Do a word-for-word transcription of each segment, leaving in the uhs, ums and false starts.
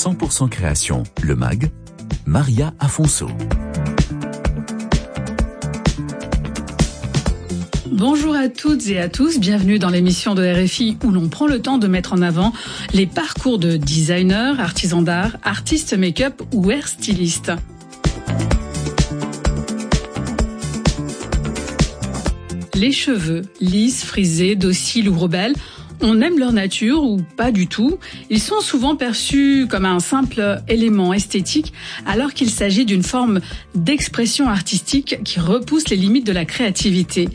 cent pour cent création, le mag, Maria Afonso. Bonjour à toutes et à tous, bienvenue dans l'émission de R F I où l'on prend le temps de mettre en avant les parcours de designers, artisans d'art, artistes make-up ou hair stylistes. Les cheveux, lisses, frisés, dociles ou rebelles, on aime leur nature ou pas du tout. Ils sont souvent perçus comme un simple élément esthétique alors qu'il s'agit d'une forme d'expression artistique qui repousse les limites de la créativité.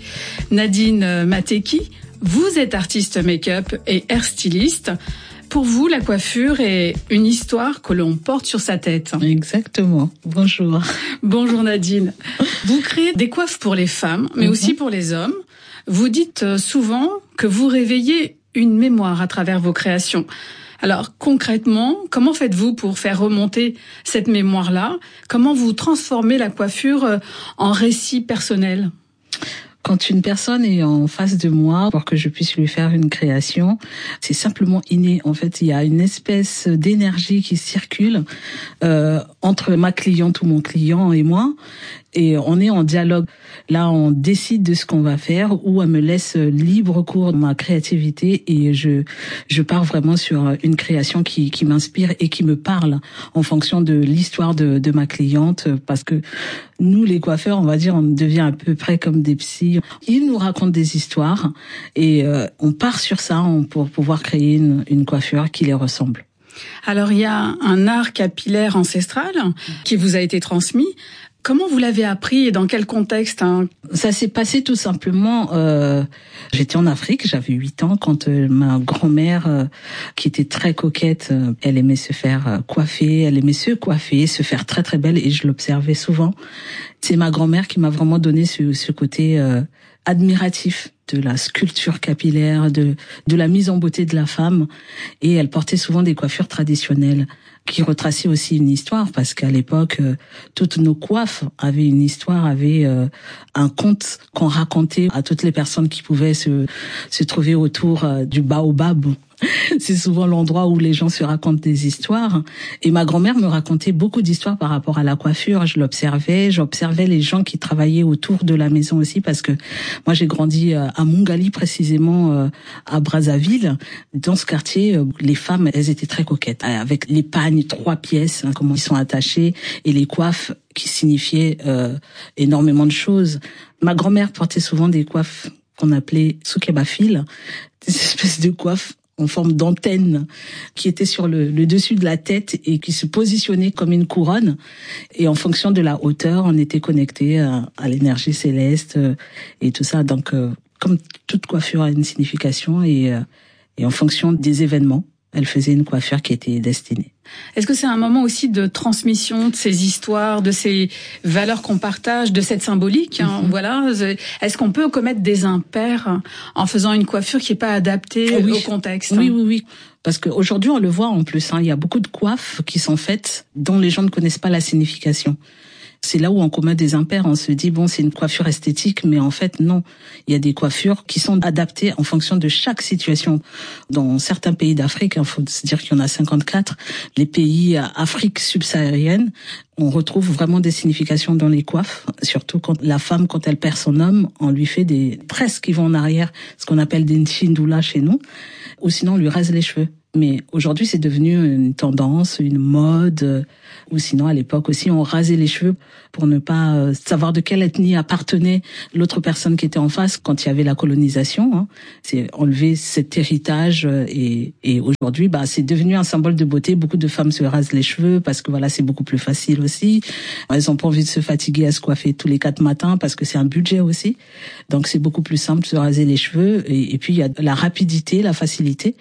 Nadine Mateki, vous êtes artiste make-up et hair styliste. Pour vous, la coiffure est une histoire que l'on porte sur sa tête. Exactement. Bonjour. Bonjour Nadine. Vous créez des coiffes pour les femmes, mais mm-hmm. aussi pour les hommes. Vous dites souvent que vous réveillez une mémoire à travers vos créations. Alors concrètement, comment faites-vous pour faire remonter cette mémoire-là ? Comment vous transformez la coiffure en récit personnel ? Quand une personne est en face de moi pour que je puisse lui faire une création, c'est simplement inné. En fait, il y a une espèce d'énergie qui circule euh, entre ma cliente ou mon client et moi. Et on est en dialogue. Là, on décide de ce qu'on va faire ou elle me laisse libre cours de ma créativité et je je pars vraiment sur une création qui qui m'inspire et qui me parle en fonction de l'histoire de de ma cliente, parce que nous les coiffeurs, on va dire, on devient à peu près comme des psys. Ils nous racontent des histoires et euh, on part sur ça on, pour pouvoir créer une une coiffure qui les ressemble. Alors, il y a un art capillaire ancestral qui vous a été transmis. Comment vous l'avez appris et dans quel contexte hein? Ça s'est passé tout simplement, euh, j'étais en Afrique, j'avais huit ans quand euh, ma grand-mère, euh, qui était très coquette, euh, elle aimait se faire euh, coiffer, elle aimait se coiffer, se faire très très belle et je l'observais souvent. C'est ma grand-mère qui m'a vraiment donné ce, ce côté euh, admiratif de la sculpture capillaire, de de la mise en beauté de la femme, et elle portait souvent des coiffures traditionnelles qui retraçaient aussi une histoire, parce qu'à l'époque euh, toutes nos coiffes avaient une histoire, avaient euh, un conte qu'on racontait à toutes les personnes qui pouvaient se se trouver autour euh, du baobab. C'est souvent l'endroit où les gens se racontent des histoires. Et ma grand-mère me racontait beaucoup d'histoires par rapport à la coiffure. Je l'observais, j'observais les gens qui travaillaient autour de la maison aussi, parce que moi j'ai grandi à Mongali, précisément à Brazzaville. Dans ce quartier, les femmes, elles étaient très coquettes, avec les pagnes trois pièces, hein, comment ils sont attachés, et les coiffes qui signifiaient euh, énormément de choses. Ma grand-mère portait souvent des coiffes qu'on appelait soukebafil, des espèces de coiffes en forme d'antenne qui était sur le, le dessus de la tête et qui se positionnait comme une couronne. Et en fonction de la hauteur, on était connecté à, à l'énergie céleste et tout ça. Donc, euh, comme toute coiffure a une signification et, euh, et en fonction des événements, elle faisait une coiffure qui était destinée. Est-ce que c'est un moment aussi de transmission de ces histoires, de ces valeurs qu'on partage, de cette symbolique hein, mm-hmm. Voilà. Est-ce qu'on peut commettre des impairs en faisant une coiffure qui n'est pas adaptée oui. au contexte Oui, oui, oui. Parce qu'aujourd'hui, on le voit en plus. Hein, il y a beaucoup de coiffes qui sont faites dont les gens ne connaissent pas la signification. C'est là où on commet des impairs. On se dit, bon, c'est une coiffure esthétique, mais en fait, non. Il y a des coiffures qui sont adaptées en fonction de chaque situation. Dans certains pays d'Afrique, il faut se dire qu'il y en a cinquante-quatre, les pays Afrique subsaharienne, on retrouve vraiment des significations dans les coiffes, surtout quand la femme, quand elle perd son homme, on lui fait des tresses qui vont en arrière, ce qu'on appelle des nchindula chez nous, ou sinon on lui rase les cheveux. Mais aujourd'hui, c'est devenu une tendance, une mode, ou sinon à l'époque aussi, on rasait les cheveux pour ne pas savoir de quelle ethnie appartenait l'autre personne qui était en face quand il y avait la colonisation. Hein. C'est enlever cet héritage et, et aujourd'hui, bah, c'est devenu un symbole de beauté. Beaucoup de femmes se rasent les cheveux parce que voilà, c'est beaucoup plus facile aussi. Elles ont pas envie de se fatiguer à se coiffer tous les quatre matins parce que c'est un budget aussi. Donc c'est beaucoup plus simple de se raser les cheveux et, et puis il y a la rapidité, la facilité.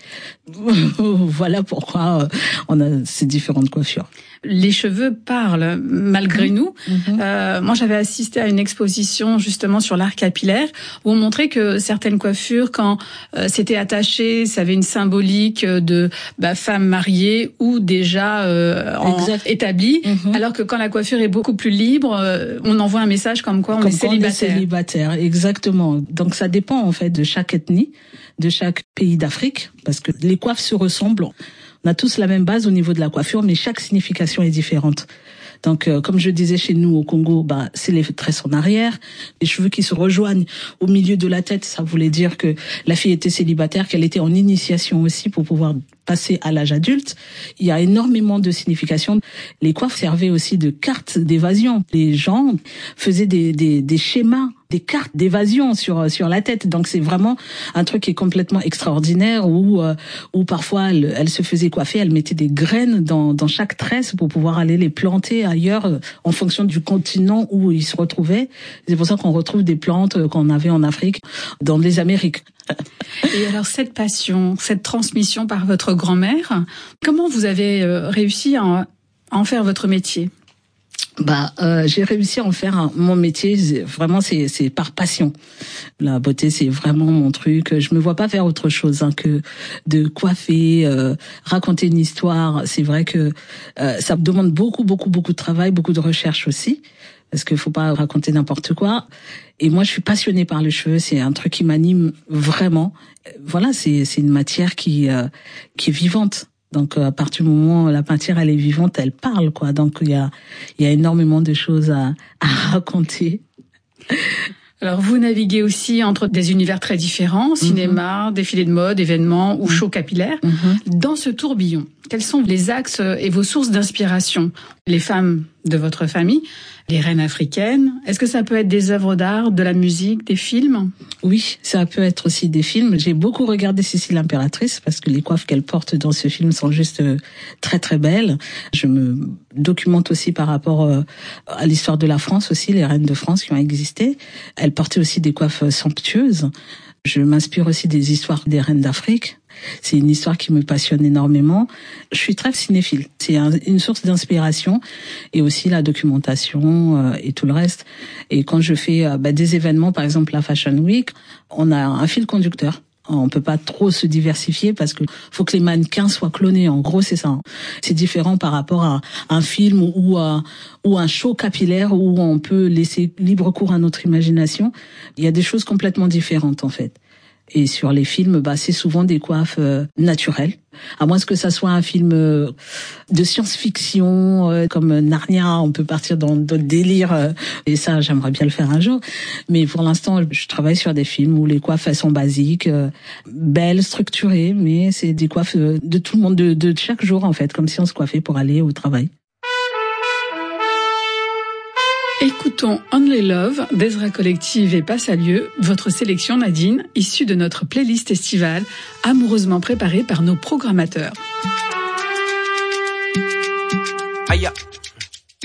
Voilà pourquoi on a ces différentes coiffures. Les cheveux parlent malgré mmh. nous. Mmh. Euh, moi, j'avais assisté à une exposition justement sur l'art capillaire où on montrait que certaines coiffures, quand euh, c'était attaché, ça avait une symbolique de bah, femme mariée ou déjà euh, en, établie, mmh. alors que quand la coiffure est beaucoup plus libre, euh, on envoie un message comme quoi on comme est célibataire. On est célibataire, exactement. Donc ça dépend en fait de chaque ethnie, de chaque pays d'Afrique, parce que les coiffes se ressemblent. On a tous la même base au niveau de la coiffure, mais chaque signification est différente. Donc, euh, comme je disais chez nous au Congo, bah, c'est les tresses en arrière, les cheveux qui se rejoignent au milieu de la tête. Ça voulait dire que la fille était célibataire, qu'elle était en initiation aussi pour pouvoir passer à l'âge adulte. Il y a énormément de significations. Les coiffes servaient aussi de cartes d'évasion. Les gens faisaient des, des, des schémas, des cartes d'évasion sur sur la tête. Donc c'est vraiment un truc qui est complètement extraordinaire où euh, où parfois elle, elle se faisait coiffer, elle mettait des graines dans dans chaque tresse pour pouvoir aller les planter ailleurs euh, en fonction du continent où ils se retrouvaient. C'est pour ça qu'on retrouve des plantes qu'on avait en Afrique, dans les Amériques. Et alors cette passion, cette transmission par votre grand-mère, comment vous avez euh, réussi à en faire votre métier ? Bah, euh, j'ai réussi à en faire un, mon métier. Vraiment, c'est c'est par passion. La beauté, c'est vraiment mon truc. Je me vois pas faire autre chose hein, que de coiffer, euh, raconter une histoire. C'est vrai que euh, ça me demande beaucoup, beaucoup, beaucoup de travail, beaucoup de recherche aussi, parce qu'il faut pas raconter n'importe quoi. Et moi, je suis passionnée par les cheveux. C'est un truc qui m'anime vraiment. Voilà, c'est c'est une matière qui euh, qui est vivante. Donc à partir du moment où la peinture elle est vivante, elle parle quoi. Donc il y a il y a énormément de choses à, à raconter. Alors vous naviguez aussi entre des univers très différents, cinéma, mm-hmm. défilé de mode, événements ou mm-hmm. show capillaire. Mm-hmm. Dans ce tourbillon, quels sont les axes et vos sources d'inspiration ? Les femmes de votre famille, les reines africaines, est-ce que ça peut être des œuvres d'art, de la musique, des films ? Oui, ça peut être aussi des films. J'ai beaucoup regardé Cécile l'Impératrice parce que les coiffes qu'elle porte dans ce film sont juste très très belles. Je me documente aussi par rapport à l'histoire de la France aussi, les reines de France qui ont existé. Elle portait aussi des coiffes somptueuses. Je m'inspire aussi des histoires des reines d'Afrique. C'est une histoire qui me passionne énormément. Je suis très cinéphile. C'est un, une source d'inspiration et aussi la documentation euh, et tout le reste. Et quand je fais euh, bah, des événements, par exemple la Fashion Week, on a un fil conducteur. On peut pas trop se diversifier parce que faut que les mannequins soient clonés. En gros, c'est ça. C'est différent par rapport à un film ou à, ou un show capillaire où on peut laisser libre cours à notre imagination. Il y a des choses complètement différentes, en fait. Et sur les films, bah, c'est souvent des coiffes euh, naturelles. À moins que ça soit un film euh, de science-fiction, euh, comme Narnia, on peut partir dans d'autres délires. Euh, et ça, j'aimerais bien le faire un jour. Mais pour l'instant, je travaille sur des films où les coiffes, elles sont basiques, euh, belles, structurées, mais c'est des coiffes euh, de tout le monde, de, de chaque jour, en fait, comme si on se coiffait pour aller au travail. Écoutons Only Love d'Ezra Collective et Passalieu, votre sélection Nadine, issue de notre playlist estivale, amoureusement préparée par nos programmateurs. Aïe.